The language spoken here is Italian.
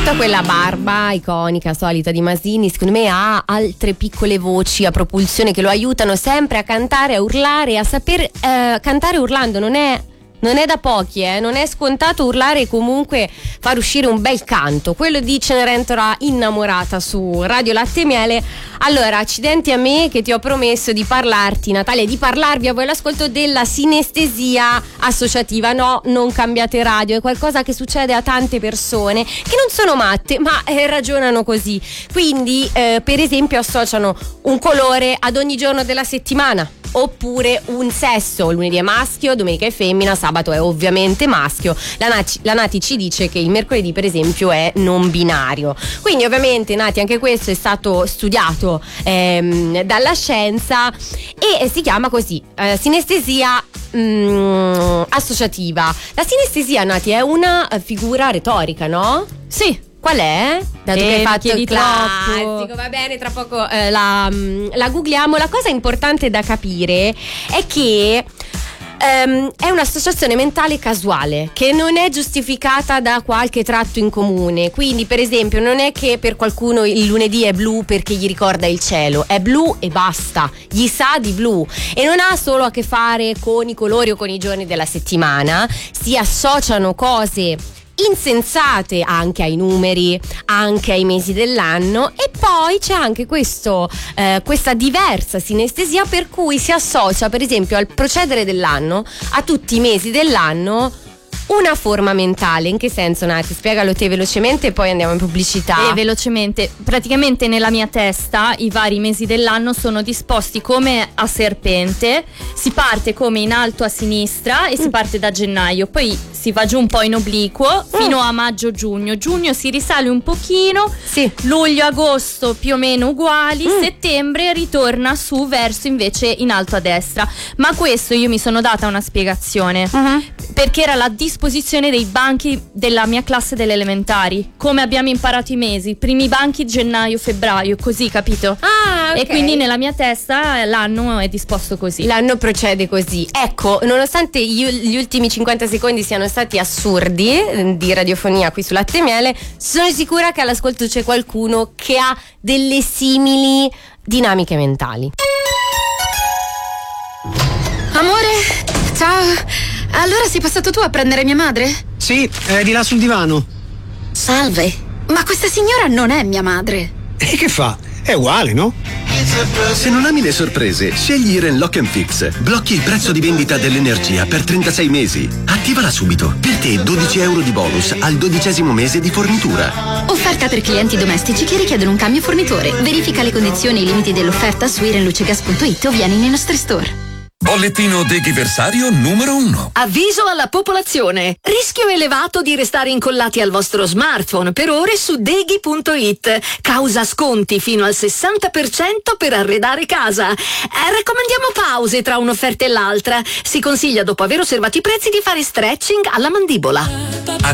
Tutta quella barba iconica, solita di Masini, secondo me ha altre piccole voci a propulsione che lo aiutano sempre a cantare, a urlare, a saper cantare urlando. Non è da pochi, non è scontato urlare e comunque far uscire un bel canto. Quello di Cenerentola innamorata su Radio Latte e Miele. Allora, accidenti a me che ti ho promesso di parlarti, Natalia, di parlarvi a voi l'ascolto della sinestesia associativa. No, non cambiate radio, è qualcosa che succede a tante persone che non sono matte, ma ragionano così. Quindi, per esempio, associano un colore ad ogni giorno della settimana. Oppure un sesso, lunedì è maschio, domenica è femmina, sabato è ovviamente maschio. La Nati ci dice che il mercoledì per esempio è non binario. Quindi ovviamente Nati anche questo è stato studiato dalla scienza e si chiama così, sinestesia associativa. La sinestesia, Nati, è una figura retorica, no? Sì. Qual è? Dato che hai fatto il classico, troppo. Va bene, tra poco la googliamo. La cosa importante da capire è che è un'associazione mentale casuale che non è giustificata da qualche tratto in comune. Quindi, per esempio, non è che per qualcuno il lunedì è blu perché gli ricorda il cielo, è blu e basta, gli sa di blu e non ha solo a che fare con i colori o con i giorni della settimana. Si associano cose insensate anche ai numeri, anche ai mesi dell'anno, e poi c'è anche questa diversa sinestesia per cui si associa per esempio al procedere dell'anno, a tutti i mesi dell'anno, una forma mentale. In che senso, Nati? Spiegalo te velocemente e poi andiamo in pubblicità. Velocemente, praticamente nella mia testa i vari mesi dell'anno sono disposti come a serpente. Si parte come in alto a sinistra e si parte da gennaio, poi si va giù un po' in obliquo fino a maggio-giugno. Giugno si risale un pochino, sì. Luglio-agosto più o meno uguali, settembre ritorna su verso invece in alto a destra. Ma questo io mi sono data una spiegazione, perché era la disposizione dei banchi della mia classe delle elementari, come abbiamo imparato i mesi, primi banchi gennaio-febbraio, così, capito? Ah, okay. E quindi nella mia testa l'anno è disposto così. L'anno procede così. Ecco, nonostante gli ultimi 50 secondi siano stati assurdi di radiofonia qui su Latte e Miele, sono sicura che all'ascolto c'è qualcuno che ha delle simili dinamiche mentali. Amore, ciao. Allora sei passato tu a prendere mia madre? Sì, è di là sul divano. Salve, ma questa signora non è mia madre. E che fa? È uguale, no? Se non ami le sorprese, scegli Iren Lock & Fix. Blocchi il prezzo di vendita dell'energia per 36 mesi. Attivala subito. Per te 12 euro di bonus al 12° mese di fornitura. Offerta per clienti domestici che richiedono un cambio fornitore. Verifica le condizioni e i limiti dell'offerta su irenlucegas.it o vieni nei nostri store. Bollettino deghiversario numero 1. Avviso alla popolazione. Rischio elevato di restare incollati al vostro smartphone per ore su deghi.it. Causa sconti fino al 60% per arredare casa. Raccomandiamo pause tra un'offerta e l'altra. Si consiglia, dopo aver osservato i prezzi, di fare stretching alla mandibola.